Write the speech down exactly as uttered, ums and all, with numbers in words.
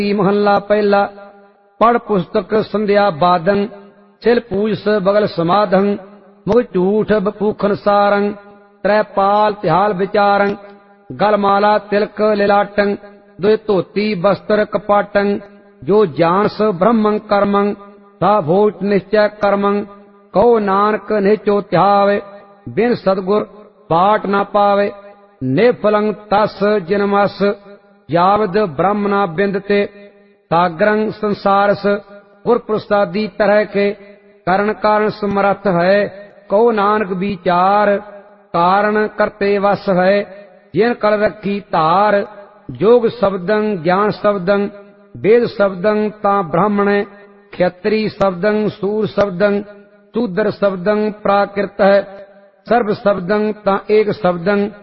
महला पहला। पढ़ पुस्तक संध्या बादं, छिल पूजस बगल समाधं, मुग झूठ बपूखन सारं, त्रैपाल तिहाल विचारं, गलमाला तिलक लिलाटं, दुय धोती वस्त्र कपाटं, जो जानस ब्रह्मं कर्मं, ता भोट निश्चय कर्मं, कहो नानक निचो ध्यावे, बिन सदगुर बाट न पावे, निफलं तस जिनमस, यावद ब्रह्म न बिंदते, सागरं संसारस, गुर प्रसादी तरह के, करण कारण समर्थ है, कहो नानक विचार, कारण करते वस है, जिन कल रखी धार, जोग शब्दं ज्ञान शब्दं, वेद शब्दं ता ब्राह्मण, क्षत्री शब्दं सूर शब्दं, शूद्र शब्दं प्राकृत है, सर्व शब्दं ता एक शब्दं,